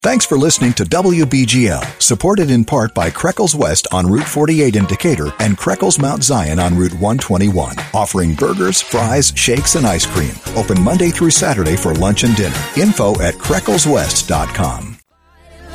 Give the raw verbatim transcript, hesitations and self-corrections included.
Thanks for listening to W B G L, supported in part by Creckles West on Route forty-eight in Decatur and Creckles Mount Zion on Route one twenty-one, offering burgers, fries, shakes, and ice cream. Open Monday through Saturday for lunch and dinner. Info at creckles west dot com.